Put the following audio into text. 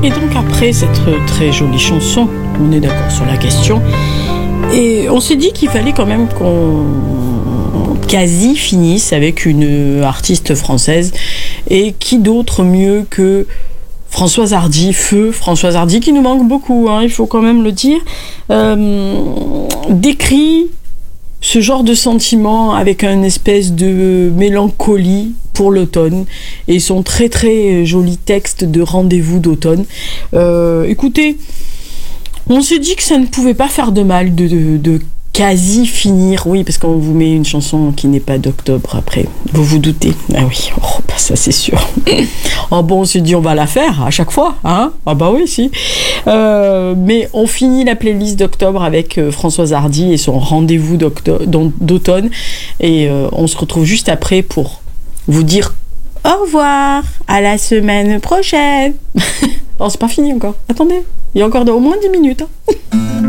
Et donc après cette très jolie chanson, on est d'accord sur la question, et on s'est dit qu'il fallait quand même qu'on quasi finisse avec une artiste française, et qui d'autre mieux que Françoise Hardy, feu Françoise Hardy, qui nous manque beaucoup, hein, il faut quand même le dire, décrit ce genre de sentiment avec une espèce de mélancolie pour l'automne et son très très joli texte de rendez-vous d'automne. Écoutez, on s'est dit que ça ne pouvait pas faire de mal de quasi finir, oui, parce qu'on vous met une chanson qui n'est pas d'octobre après, vous vous doutez, ah oui, bah ça c'est sûr. Oh bon, on s'est dit on va la faire à chaque fois, hein, ah bah oui si, mais on finit la playlist d'octobre avec Françoise Hardy et son rendez-vous d'automne, et on se retrouve juste après pour vous dire au revoir, à la semaine prochaine. Oh, c'est pas fini encore, attendez, il y a encore au moins 10 minutes, hein.